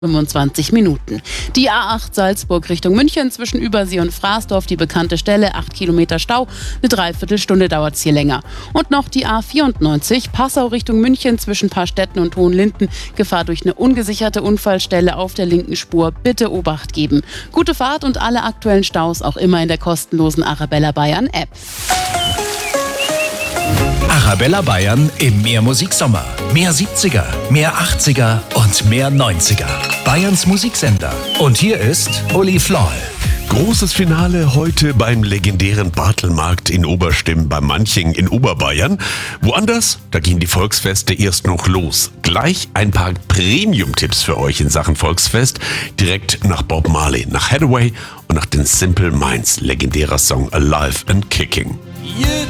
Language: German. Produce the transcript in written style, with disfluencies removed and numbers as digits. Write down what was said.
25 Minuten. Die A8 Salzburg Richtung München zwischen Übersee und Fraßdorf, die bekannte Stelle, 8 Kilometer Stau, eine Dreiviertelstunde dauert es hier länger. Und noch die A94 Passau Richtung München zwischen Paarstetten und Hohenlinden, Gefahr durch eine ungesicherte Unfallstelle auf der linken Spur, bitte Obacht geben. Gute Fahrt und alle aktuellen Staus auch immer in der kostenlosen Arabella Bayern App. Arabella Bayern im Mehrmusiksommer. Mehr 70er, mehr 80er und mehr 90er. Bayerns Musiksender. Und hier ist Uli Floll. Großes Finale heute beim legendären Bartelmarkt in Oberstimm bei Manching in Oberbayern. Woanders, da gehen die Volksfeste erst noch los. Gleich ein paar Premium-Tipps für euch in Sachen Volksfest. Direkt nach Bob Marley, nach Hathaway und nach den Simple Minds legendärer Song Alive and Kicking. You